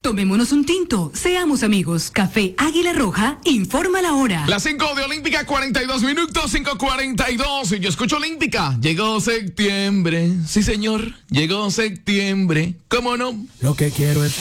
Tomémonos un tinto, seamos amigos. Café Águila Roja, informa la hora. Las 5 de Olímpica, 42 minutos, 5:42. Y yo escucho Olímpica. Llegó septiembre, sí señor, llegó septiembre. ¿Cómo no? Lo que quiero es